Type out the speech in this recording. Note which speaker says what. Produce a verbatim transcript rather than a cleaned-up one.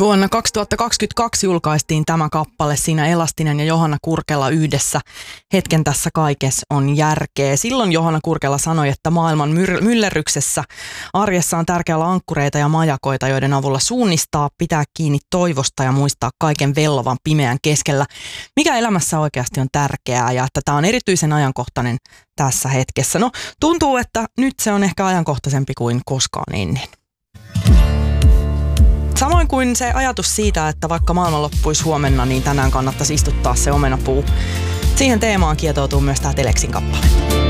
Speaker 1: Vuonna kaksituhattakaksikymmentäkaksi julkaistiin tämä kappale, siinä Elastinen ja Johanna Kurkela yhdessä. Hetken tässä kaikessa on järkeä. Silloin Johanna Kurkela sanoi, että maailman myr- myllerryksessä arjessa on tärkeää olla ankkureita ja majakoita, joiden avulla suunnistaa, pitää kiinni toivosta ja muistaa kaiken vellovan pimeän keskellä, mikä elämässä oikeasti on tärkeää ja että tämä on erityisen ajankohtainen tässä hetkessä. No, tuntuu, että nyt se on ehkä ajankohtaisempi kuin koskaan ennen. Samoin kuin se ajatus siitä, että vaikka maailma loppuisi huomenna, niin tänään kannattaisi istuttaa se omenapuu. Siihen teemaan kietoutuu myös tämä Teleksin kappale.